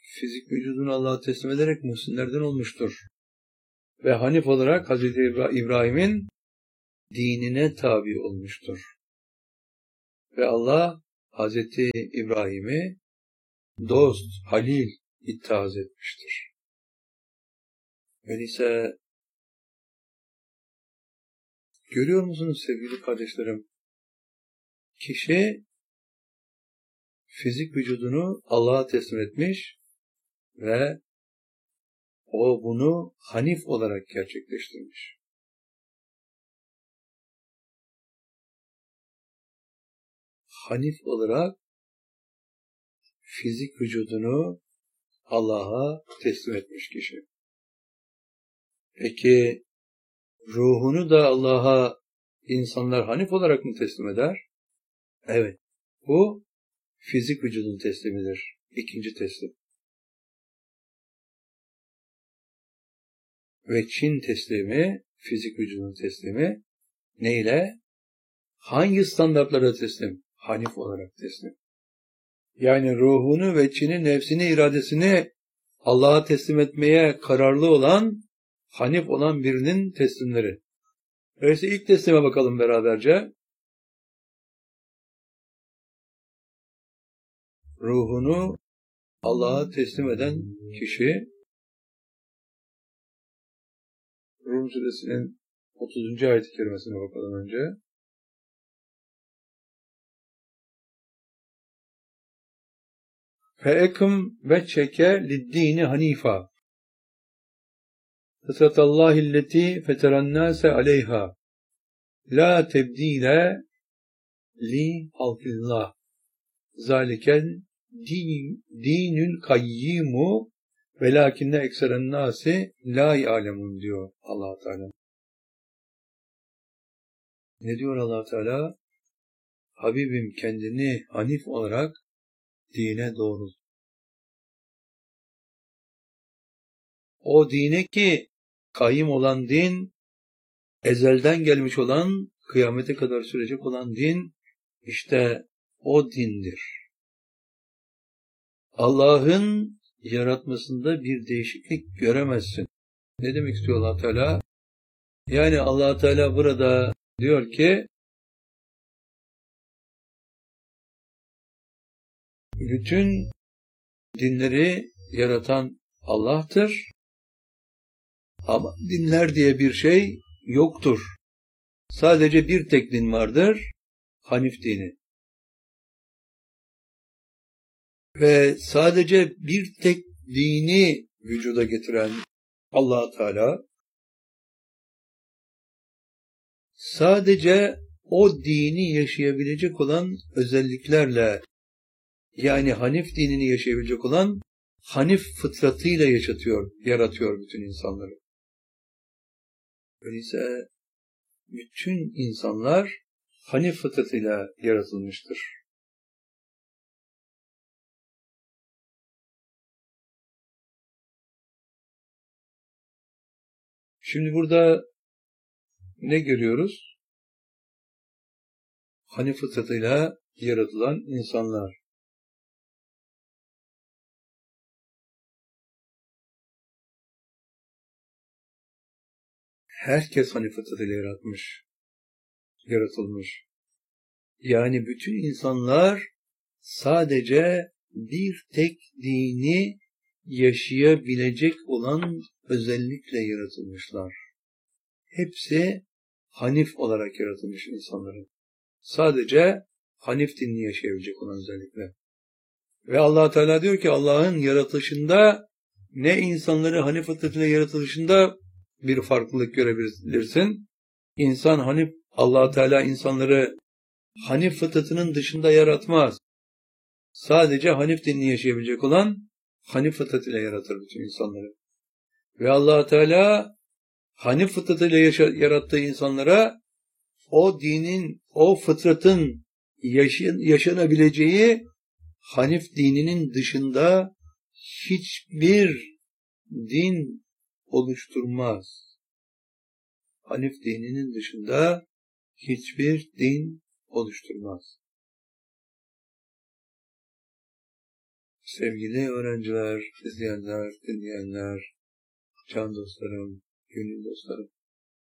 fizik vücudunu Allah'a teslim ederek muhsinlerden olmuştur. Ve Hanif olarak Hazreti İbrahim'in dinine tabi olmuştur. Ve Allah Hazreti İbrahim'i dost, halil ittihaz etmiştir. Öyleyse görüyor musunuz sevgili kardeşlerim? Kişi fizik vücudunu Allah'a teslim etmiş ve o bunu Hanif olarak gerçekleştirmiş. Hanif olarak fizik vücudunu Allah'a teslim etmiş kişi. Peki ruhunu da Allah'a insanlar Hanif olarak mı teslim eder? Evet. Bu fizik vücudun teslimidir. İkinci teslim. Ve Çin teslimi, fizik vücudun teslimi neyle? Hangi standartlara teslim? Hanif olarak teslim. Yani ruhunu ve Çin'in nefsini, iradesini Allah'a teslim etmeye kararlı olan, Hanif olan birinin teslimleri. Öyleyse ilk teslime bakalım beraberce. Ruhunu Allah'a teslim eden kişi, Rum suresinin 30. ayet-i kerimesine bakalım önce. Fe'ekum ve çeke liddini hanifa. Fıtratallahilleti feterennâse aleyha. La tebdile li halkillah. Zaliken dinül kayyimu velakinne ekseren nâsi la ya'lemun diyor Allah Teala. Ne diyor Allah Teala? Habibim kendini Hanif olarak dine doğrult. O dine ki kayyım olan din, ezelden gelmiş olan, kıyamete kadar sürecek olan din, işte o dindir. Allah'ın yaratmasında bir değişiklik göremezsin. Ne demek istiyor Allah Teala? Yani Allah Teala burada diyor ki, bütün dinleri yaratan Allah'tır. Ama dinler diye bir şey yoktur. Sadece bir tek din vardır, Hanif dini. Ve sadece bir tek dini vücuda getiren Allah Teala, sadece o dini yaşayabilecek olan özelliklerle, yani Hanif dinini yaşayabilecek olan Hanif fıtratıyla yaratıyor bütün insanları. Öyleyse bütün insanlar Hanif fıtratıyla yaratılmıştır. Şimdi burada ne görüyoruz? Hanif fıtratıyla yaratılan insanlar. Herkes Hanif fıtratıyla yaratılmış. Yani bütün insanlar sadece bir tek dini yaşayabilecek olan özellikle yaratılmışlar. Hepsi Hanif olarak yaratılmış insanların. Sadece Hanif dinini yaşayabilecek olan özellikle. Ve Allah Teala diyor ki Allah'ın yaratılışında ne insanları Hanif fıtratıyla yaratılışında bir farklılık görebilirsin. İnsan Hanif, Allah Teala insanları Hanif fıtratının dışında yaratmaz. Sadece Hanif dinini yaşayabilecek olan Hanif fıtratıyla yaratır bütün insanları. Ve Allah Teala Hanif fıtratıyla yarattığı insanlara o dinin, o fıtratın yaşanabileceği Hanif dininin dışında hiçbir din oluşturmaz. Hanif dininin dışında hiçbir din oluşturmaz. Sevgili öğrenciler, izleyenler, dinleyenler, can dostlarım, gönül dostlarım.